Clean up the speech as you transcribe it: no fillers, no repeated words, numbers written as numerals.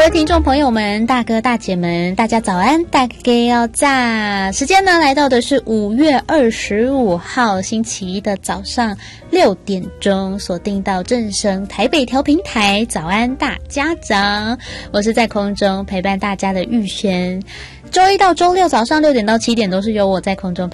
位听众朋友们，大哥大姐们，大家早安，大家要炸。时间呢来到的是5月25号星期一的早上6点钟，锁定到正声台北调频台，早安大家长，我是在空中陪伴大家的玉璇。周一到周六早上6点到7点都是由我在空中